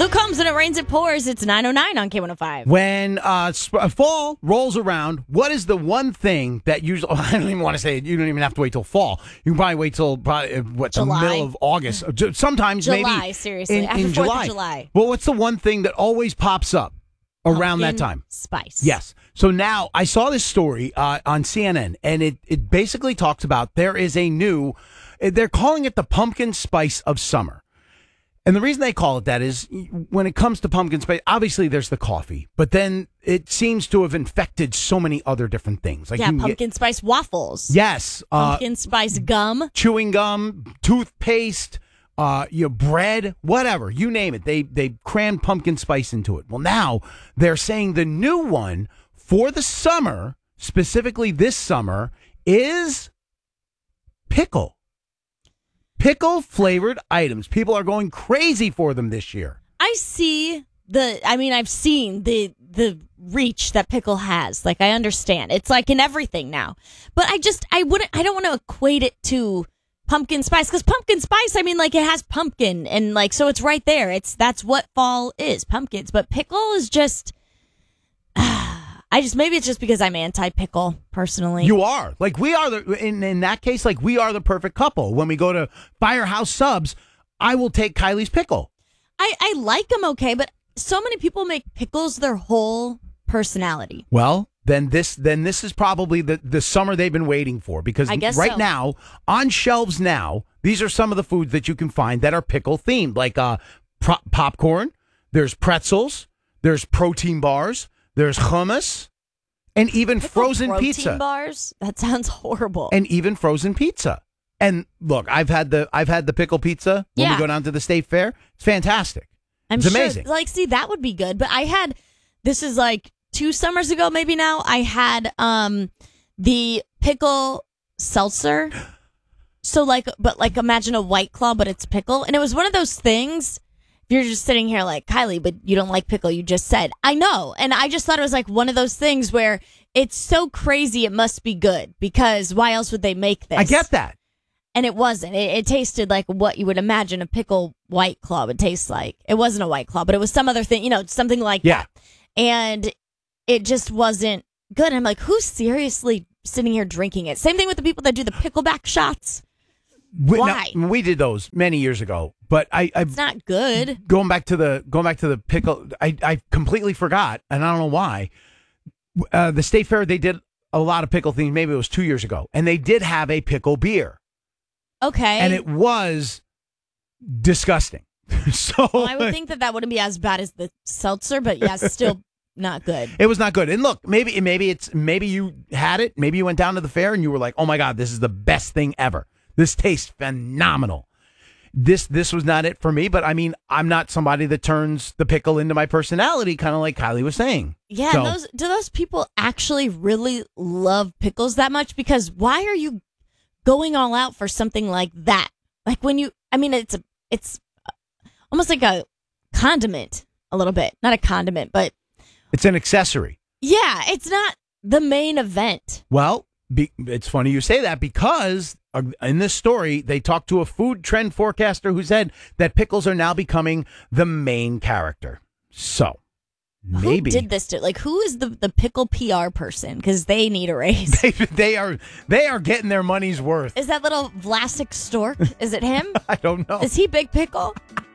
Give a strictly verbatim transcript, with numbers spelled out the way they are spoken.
Luke Combs, and it rains, it pours. It's nine oh nine on K one oh five. When uh, sp- fall rolls around, what is the one thing that usually, I don't even want to say it, you don't even have to wait till fall. You can probably wait till probably, uh, what, July. the middle of August. Sometimes July, maybe. July, seriously. In, After in fourth July. of July. Well, what's the one thing that always pops up around that Pumpkin time? Spice. Yes. So now I saw this story uh, on C N N, and it, it basically talks about there is a new, they're calling it the pumpkin spice of summer. And the reason they call it that is when it comes to pumpkin spice, obviously there's the coffee, but then it seems to have infected so many other different things. Like Yeah, you can pumpkin get, spice waffles. yes. Uh, Pumpkin spice gum. chewing gum, toothpaste, uh, your bread, whatever, you name it. They they crammed pumpkin spice into it. Well, now they're saying the new one for the summer, specifically this summer, is pickle. Pickle flavored items. People are going crazy for them this year. I see the, I mean, I've seen the the reach that pickle has. Like, I understand. It's like in everything now. But I just, I wouldn't, I don't want to equate it to pumpkin spice, because pumpkin spice, I mean, like, it has pumpkin, and like, so it's right there. It's, that's what fall is, pumpkins. But pickle is just, I just, maybe it's just because I'm anti-pickle, personally. You are. Like, we are, the in, in that case, like, we are the perfect couple. When we go to Firehouse Subs, I will take Kylie's pickle. I, I like them okay, but so many people make pickles their whole personality. Well, then this then this is probably the, the summer they've been waiting for, because I guess right so. now, on shelves now, these are some of the foods that you can find that are pickle themed, like uh, pro- popcorn, there's pretzels, there's protein bars, there's hummus, and even Pickle frozen protein pizza. bars? That sounds horrible. And even frozen pizza. And look, I've had the I've had the pickle pizza when Yeah. we go down to the state fair. It's fantastic. I'm it's sure, amazing. Like, see, that would be good. But I had, this is like two summers ago, maybe now, I had um the pickle seltzer. So like, but like, imagine a White Claw, but it's pickle. And it was one of those things, if you're just sitting here like, Kylie, but you don't like pickle, you just said. I know. And I just thought it was like one of those things where it's so crazy it must be good, because why else would they make this? I get that. And it wasn't. It, it tasted like what you would imagine a pickle White Claw would taste like. It wasn't a White Claw, but it was some other thing, you know, something like Yeah. that. And it just wasn't good. I'm like, who's seriously sitting here drinking it? Same thing with the people that do the pickleback shots. We, Why? now, we did those many years ago, but I, I It's not good. going back to the going back to the pickle. I, I completely forgot, and I don't know why. Uh, the state fair, they did a lot of pickle things. Maybe it was two years ago, and they did have a pickle beer, Okay. and it was disgusting. so Well, I would think that that wouldn't be as bad as the seltzer, but yeah, still not good. it was not good. And look, maybe maybe it's maybe you had it. Maybe you went down to the fair and you were like, "Oh my God, this is the best thing ever. This tastes phenomenal." This this was not it for me, but I mean, I'm not somebody that turns the pickle into my personality, kind of like Kylie was saying. Yeah, So- those do those people actually really love pickles that much? Because why are you going all out for something like that? Like when you, I mean, it's a, it's almost like a condiment, a little bit, not a condiment, but It's an accessory. yeah, it's not the main event. Well, be, it's funny you say that, because uh, in this story, they talked to a food trend forecaster who said that pickles are now becoming the main character. So maybe Who did this to, like, who is the, the pickle P R person? Because they need a raise. they, they are they are getting their money's worth. Is that little Vlasic stork? Is it him? I don't know. Is he Big Pickle?